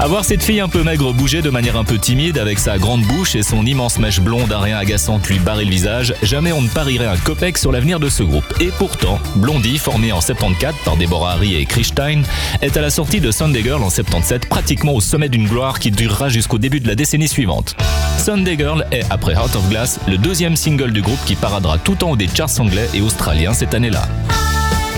À voir cette fille un peu maigre bouger de manière un peu timide avec sa grande bouche et son immense mèche blonde à rien agaçante lui barrer le visage, jamais on ne parierait un copec sur l'avenir de ce groupe. Et pourtant, Blondie, formée en 74 par Deborah Harry et Chris Stein, est à la sortie de Sunday Girl en 77 pratiquement au sommet d'une gloire qui durera jusqu'au début de la décennie suivante. Sunday Girl est, après Heart of Glass, le deuxième single du groupe qui paradera tout en haut des charts anglais et australiens cette année-là.